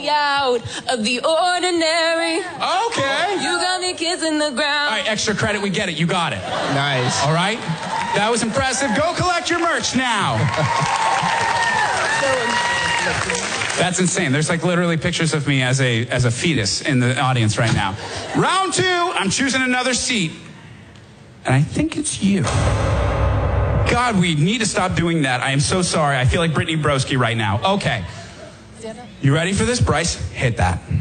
out of the ordinary. Okay. You got me kissing the ground. All right, extra credit. We get it. You got it. Nice. All right. That was impressive. Go collect your merch now. That's insane. There's like literally pictures of me as a fetus in the audience right now. Round 2, I'm choosing another seat. And I think it's you. God, we need to stop doing that. I am so sorry. I feel like Brittany Broski right now. Okay. You ready for this, Bryce? Hit that.